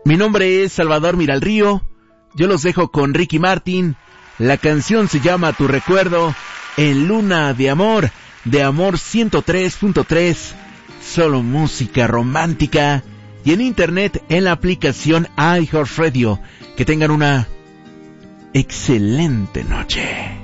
Mi nombre es Salvador Miralrío. Yo los dejo con Ricky Martin. La canción se llama Tu Recuerdo en Luna de Amor 103.3, solo música romántica, y en internet en la aplicación iHeartRadio. Que tengan una excelente noche.